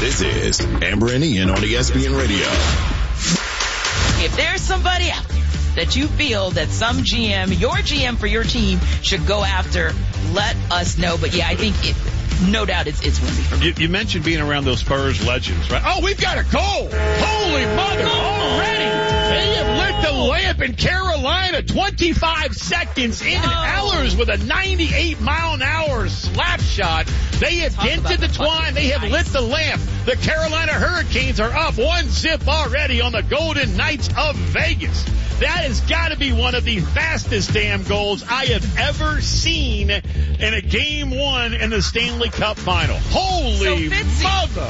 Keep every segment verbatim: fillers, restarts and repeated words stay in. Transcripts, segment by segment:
This is Amber and Ian on E S P N Radio. If there's somebody out there that you feel that some G M, your G M for your team, should go after, let us know. But yeah, I think it, no doubt it's it's Wemby for me. You, you mentioned being around those Spurs legends, right? Oh, we've got a goal. Holy mother, already. They have lit the lamp in Carolina. twenty-five seconds in. Oh. Ellers with a ninety-eight mile an hour slap shot. They have Talk dented the twine. They have nice. lit the lamp. The Carolina Hurricanes are up one zip already on the Golden Knights of Vegas. That has got to be one of the fastest damn goals I have ever seen in a game one in the Stanley Cup final. Holy So mother.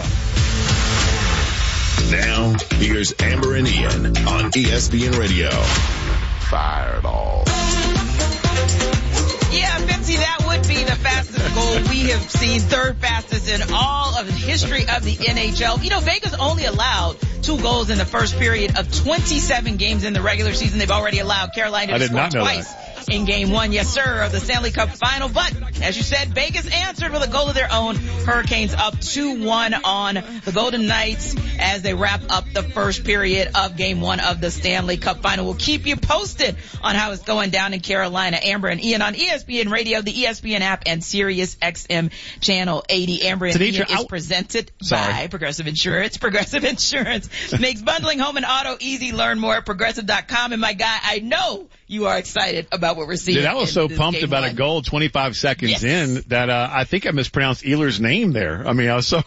Now, here's Amber and Ian on E S P N Radio. Fireball. Yeah, Fitzy, that would be the fastest goal we have seen, third fastest in all of the history of the N H L. You know, Vegas only allowed two goals in the first period of twenty-seven games in the regular season. They've already allowed Carolina I to did score not know twice that. in game one, yes sir, of the Stanley Cup final. But as you said, Vegas answered with a goal of their own. Hurricanes up two one on the Golden Knights as they wrap up the first period of game one of the Stanley Cup final. We'll keep you posted on how it's going down in Carolina. Amber and Ian on E S P N Radio, the E S P N app, and Sirius X M channel eighty. Amber and Tanisha, Ian is I- presented Sorry. by Progressive Insurance. Progressive Insurance makes bundling home and auto easy. Learn more at progressive dot com. And my guy, I know you are excited about what we're seeing. Dude, I was in so this pumped game about one. a goal twenty-five seconds Yes. in that uh, I think I mispronounced Ehlers' name there. I mean, I was so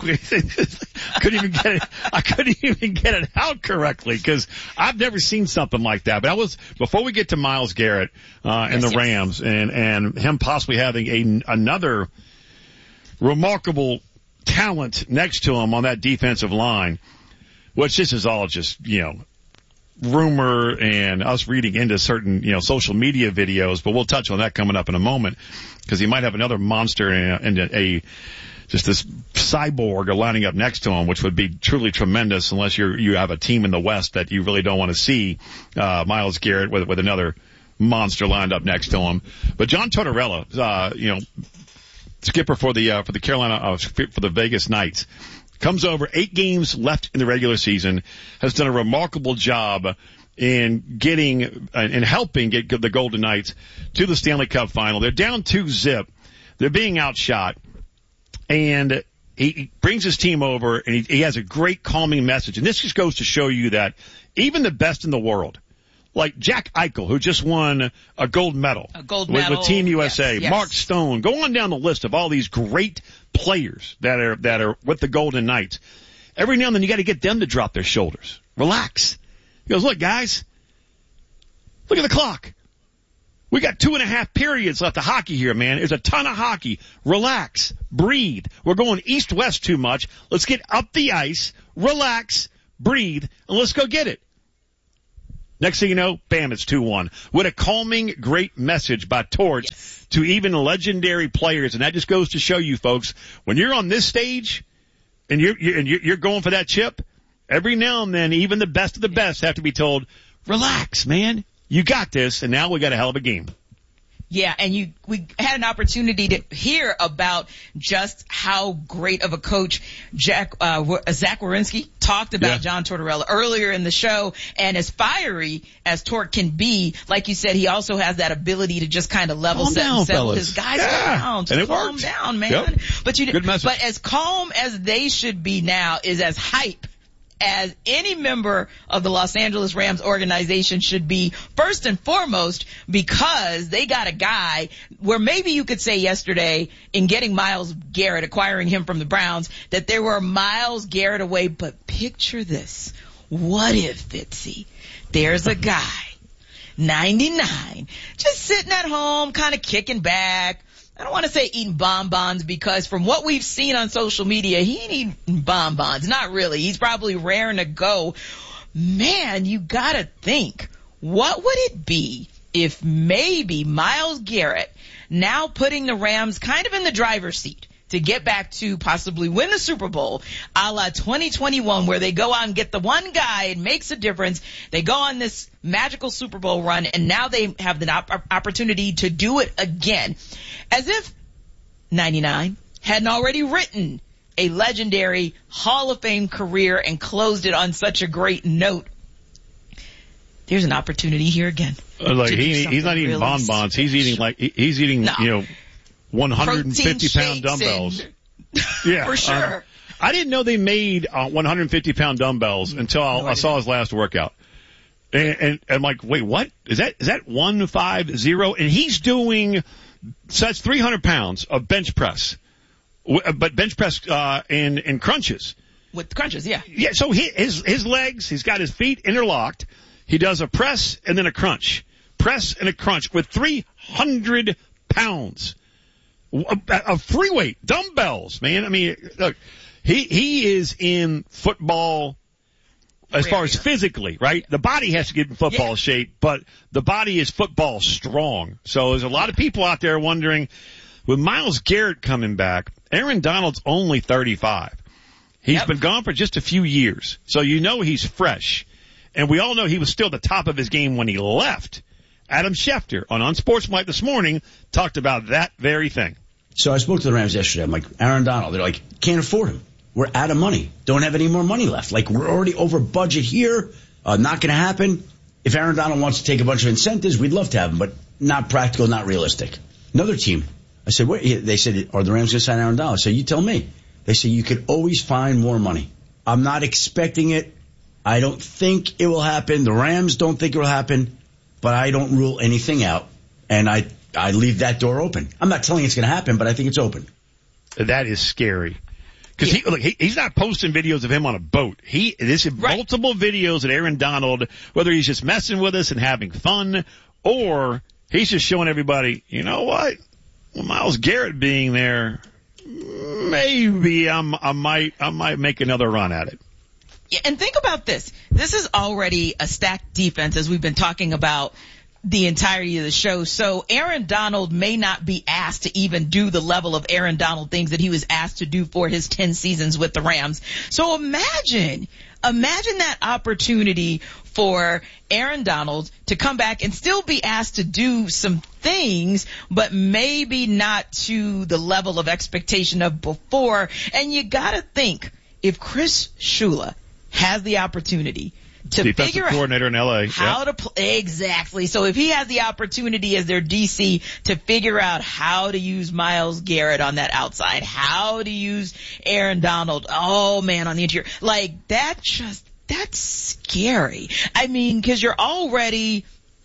I couldn't even get it. I couldn't even get it out correctly because I've never seen something like that. But I was before we get to Myles Garrett uh, and Yes, the yes. Rams and and him possibly having a another remarkable talent next to him on that defensive line, which this is all just you know. rumor and us reading into certain, you know, social media videos, but we'll touch on that coming up in a moment because he might have another monster and a, and a just this cyborg lining up next to him, which would be truly tremendous unless you're, you have a team in the West that you really don't want to see, uh, Myles Garrett with, with another monster lined up next to him. But John Tortorella, uh, you know, skipper for the, uh, for the Carolina, uh, for the Vegas Knights, comes over, eight games left in the regular season, has done a remarkable job in getting and helping get the Golden Knights to the Stanley Cup final. They're down two zip. They're being outshot. And he brings his team over, and he, he has a great calming message. And this just goes to show you that even the best in the world, like Jack Eichel, who just won a gold medal, A gold with, medal, with Team U S A, yes, yes. Mark Stone, go on down the list of all these great players that are that are with the Golden Knights. Every now and then you got to get them to drop their shoulders. Relax. He goes, look, guys, look at the clock. We got two and a half periods left of hockey here, man. There's a ton of hockey. Relax. Breathe. We're going east-west too much. Let's get up the ice. Relax. Breathe. And let's go get it. Next thing you know, bam, it's two one. What a calming, great message by Torch Yes. to even legendary players. And that just goes to show you, folks, when you're on this stage and you're, you're, and you're you're going for that chip, every now and then, even the best of the best have to be told, relax, man. You got this, and now we got a hell of a game. Yeah, and you we had an opportunity to hear about just how great of a coach Jack uh, Zach Werenski talked about Yeah. John Tortorella earlier in the show, and as fiery as Tort can be, like you said, he also has that ability to just kind of level Calm set down, and settle fellas. his guys Yeah, down. and Just it calm works. down, man. Yep. But you Good message. but as calm as they should be now is as hype as any member of the Los Angeles Rams organization should be, first and foremost, because they got a guy where maybe you could say yesterday in getting Myles Garrett, acquiring him from the Browns, that they were Myles Garrett away. But picture this. What if, Fitzy, there's a guy, ninety-nine, just sitting at home, kind of kicking back. I don't want to say eating bonbons because from what we've seen on social media, he ain't eating bonbons. Not really. He's probably raring to go. Man, you gotta think, what would it be if maybe Myles Garrett now putting the Rams kind of in the driver's seat to get back to possibly win the Super Bowl a la twenty twenty-one, where they go out and get the one guy, it makes a difference. They go on this magical Super Bowl run, and now they have the op- opportunity to do it again. As if ninety-nine hadn't already written a legendary Hall of Fame career and closed it on such a great note. There's an opportunity here again. Uh, like he, he's not eating really bonbons. He's eating like he's eating no. you know one hundred fifty pound dumbbells. And, yeah, for sure. Um, I didn't know they made uh, one hundred fifty pound dumbbells until I, no, I, I saw his last workout. And, and, and I'm like, wait, what? Is that, is that one five zero? And he's doing, so that's three hundred pounds of bench press. But bench press, uh, and, and crunches. With crunches, yeah. Yeah, so he, his, his legs, he's got his feet interlocked. He does a press and then a crunch. Press and a crunch with three hundred pounds of free weight, dumbbells, man. I mean, look, he, he is in football as far as physically, right? The body has to get in football yeah. shape, but the body is football strong. So there's a lot of people out there wondering, with Myles Garrett coming back, Aaron Donald's only thirty-five. He's yep. been gone for just a few years. So you know he's fresh. And we all know he was still the top of his game when he left. Adam Schefter on Unsportsmanlike this morning talked about that very thing. So I spoke to the Rams yesterday. I'm like, Aaron Donald, they're like, can't afford him. We're out of money. Don't have any more money left. Like, we're already over budget here. Uh, not going to happen. If Aaron Donald wants to take a bunch of incentives, we'd love to have him, but not practical, not realistic. Another team. I said, wait, they said, are the Rams going to sign Aaron Donald? I said, you tell me. They said, you could always find more money. I'm not expecting it. I don't think it will happen. The Rams don't think it will happen, but I don't rule anything out. And I, I leave that door open. I'm not telling you it's going to happen, but I think it's open. That is scary. Because yeah. he, look, he, he's not posting videos of him on a boat. He, there's right. multiple videos of Aaron Donald, whether he's just messing with us and having fun, or he's just showing everybody, you know what? Well, Myles Garrett being there, maybe I'm, I might, I might make another run at it. Yeah, and think about this. This is already a stacked defense, as we've been talking about the entirety of the show. So Aaron Donald may not be asked to even do the level of Aaron Donald things that he was asked to do for his ten seasons with the Rams. So imagine, imagine that opportunity for Aaron Donald to come back and still be asked to do some things, but maybe not to the level of expectation of before. And you gotta think, if Chris Shula has the opportunity to defensive figure coordinator out in L A. how yep. to play. Exactly. So if he has the opportunity as their D C to figure out how to use Myles Garrett on that outside, how to use Aaron Donald, oh man, on the interior, like that just, that's scary. I mean, cause you're already,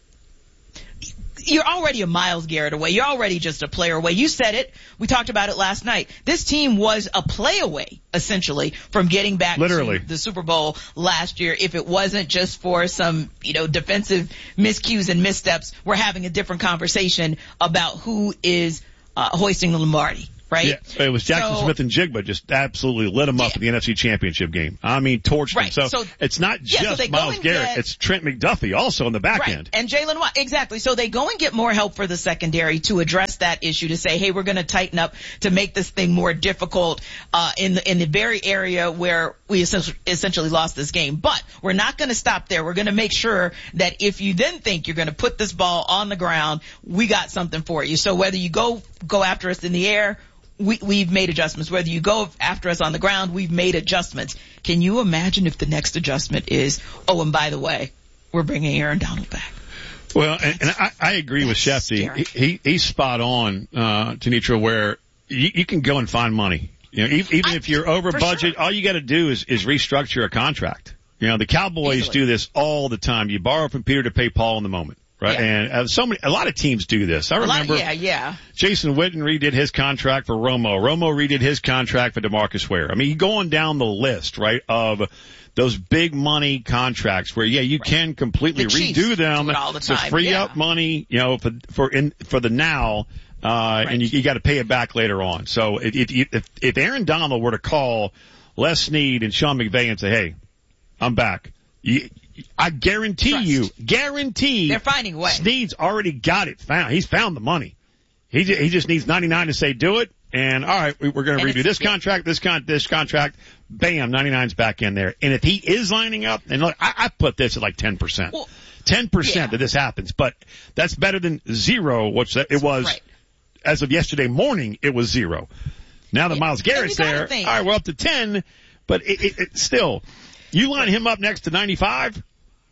you're already a Myles Garrett away. You're already just a player away. You said it. We talked about it last night. This team was a play away, essentially, from getting back Literally. to the Super Bowl last year. If it wasn't just for some, you know, defensive miscues and missteps, we're having a different conversation about who is uh, hoisting the Lombardi. Right? Yeah, it was Jackson so, Smith and Jigba just absolutely lit them up yeah. in the N F C Championship game. I mean, torched right. them. So, so it's not yeah, just so Myles Garrett. Get, it's Trent McDuffie also in the back right. end. And Jalen Watt. Exactly. So they go and get more help for the secondary to address that issue, to say, hey, we're going to tighten up to make this thing more difficult uh in the in the very area where we essentially, essentially lost this game. But we're not going to stop there. We're going to make sure that if you then think you're going to put this ball on the ground, we got something for you. So whether you go go after us in the air, We, we've made adjustments. Whether you go after us on the ground, we've made adjustments. Can you imagine if the next adjustment is, oh, and by the way, we're bringing Aaron Donald back? Well, and, and I, I agree with Shefty. He, he, he's spot on, uh, Tanitra, where you, you can go and find money. You know, even, even I, if you're over budget, sure. all you got to do is, is restructure a contract. You know, the Cowboys Easily. do this all the time. You borrow from Peter to pay Paul in the moment. Right. Yeah. And uh, so many, a lot of teams do this. I remember. Lot, yeah, yeah. Jason Witten redid his contract for Romo. Romo redid his contract for DeMarcus Ware. I mean, going down the list, right, of those big money contracts where, yeah, you right. can completely the redo them the to free yeah. up money, you know, for, for, in, for the now, uh, right. and you, you got to pay it back later on. So if, if, if Aaron Donald were to call Les Snead and Sean McVay and say, hey, I'm back, you, I guarantee Trust. you, guarantee they're finding a way. Snead's already got it found. He's found the money. He he just needs ninety-nine to say do it. And all right, we're going to redo this contract, this con this contract. Bam, ninety-nine's back in there. And if he is lining up, and look, I, I put this at like ten percent, well, ten percent yeah. that this happens, but that's better than zero. Which it was right. as of yesterday morning. It was zero. Now that Myles Garrett's there, all right, we're up to ten, but it, it, it still, you line him up next to ninety-five,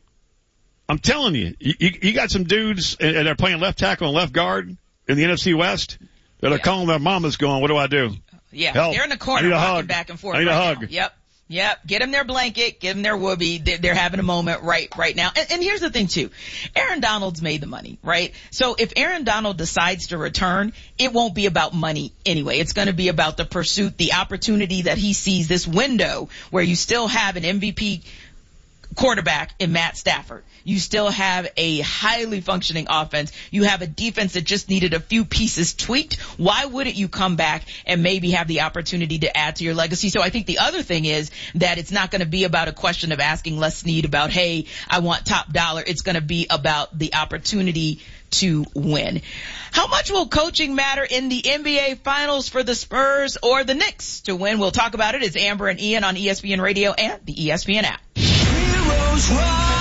I'm telling you, you, you got some dudes and they're playing left tackle and left guard in the N F C West that are yeah. calling their mamas going, what do I do? Yeah, Help. They're in the corner rocking back and forth. I need right a hug. Now. Yep. Yep. Get them their blanket. Give them their whoopee. They're, they're having a moment right, right now. And, and here's the thing too. Aaron Donald's made the money, right? So if Aaron Donald decides to return, it won't be about money anyway. It's going to be about the pursuit, the opportunity that he sees, this window where you still have an M V P quarterback in Matt Stafford. You still have a highly functioning offense. You have a defense that just needed a few pieces tweaked. Why wouldn't you come back and maybe have the opportunity to add to your legacy? So I think the other thing is that it's not going to be about a question of asking Les Snead about, hey, I want top dollar. It's going to be about the opportunity to win. How much will coaching matter in the N B A Finals for the Spurs or the Knicks to win? We'll talk about it. It's Amber and Ian on E S P N Radio and the E S P N app. Heroes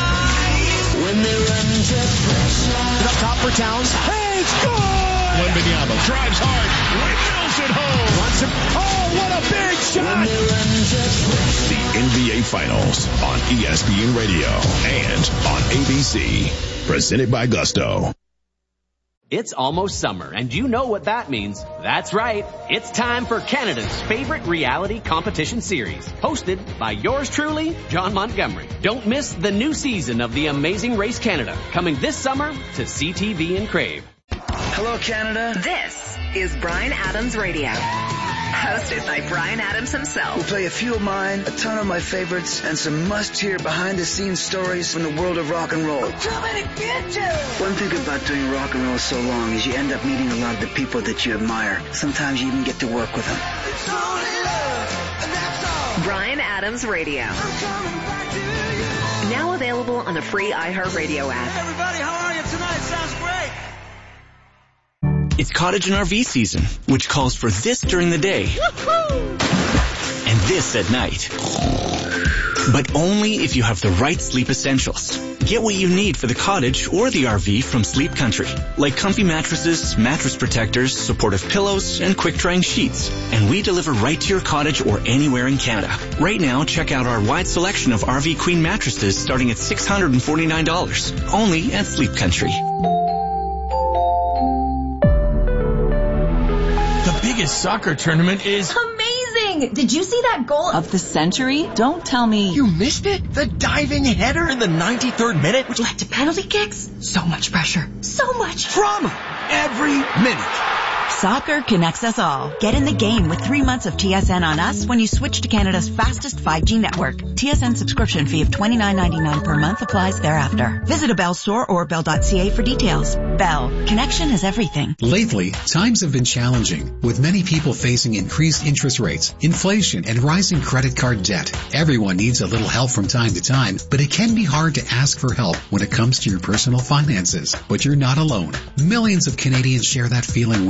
rise when they run to pressure. Up top for Towns. Hey, score! Wembanyama drives hard. Windmills it home. Wants him. Oh, what a big shot! When they run to pressure. The N B A Finals on E S P N Radio and on A B C. Presented by Gusto. It's almost summer, and you know what that means. That's right. It's time for Canada's favorite reality competition series, hosted by yours truly, John Montgomery. Don't miss the new season of The Amazing Race Canada, coming this summer to C T V and Crave. Hello, Canada. This is Bryan Adams Radio. Hosted by Bryan Adams himself. We'll play a few of mine, a ton of my favorites, and some must-hear behind-the-scenes stories from the world of rock and roll. I'm coming to get you! One thing about doing rock and roll so long is you end up meeting a lot of the people that you admire. Sometimes you even get to work with them. It's only love, and that's all. Bryan Adams Radio. I'm coming back to you. Now available on the free iHeartRadio app. Hey everybody, how are you tonight? Sounds great. It's cottage and R V season, which calls for this during the day and this at night. But only if you have the right sleep essentials. Get what you need for the cottage or the R V from Sleep Country, like comfy mattresses, mattress protectors, supportive pillows, and quick-drying sheets. And we deliver right to your cottage or anywhere in Canada. Right now, check out our wide selection of R V Queen mattresses starting at six hundred forty-nine dollars, only at Sleep Country. The biggest soccer tournament is amazing! Did you see that goal of the century? Don't tell me you missed it. The diving header in the ninety-third minute, which led to penalty kicks. So much pressure. So much drama. Every minute. Soccer connects us all. Get in the game with three months of T S N on us when you switch to Canada's fastest five G network. T S N subscription fee of twenty-nine ninety-nine per month applies thereafter. Visit a Bell store or bell dot c a for details. Bell. Connection is everything. Lately, times have been challenging, with many people facing increased interest rates, inflation, and rising credit card debt. Everyone needs a little help from time to time, but it can be hard to ask for help when it comes to your personal finances. But you're not alone. Millions of Canadians share that feeling with